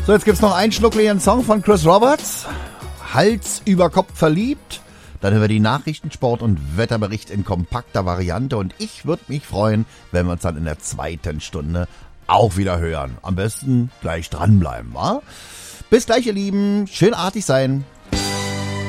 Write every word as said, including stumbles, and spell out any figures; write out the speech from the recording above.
So, jetzt gibt's noch einen schnuckligen Song von Chris Roberts. Hals über Kopf verliebt. Dann hören wir die Nachrichten, Sport und Wetterbericht in kompakter Variante. Und ich würde mich freuen, wenn wir uns dann in der zweiten Stunde auch wieder hören. Am besten gleich dranbleiben, wa? Bis gleich, ihr Lieben. Schön artig sein.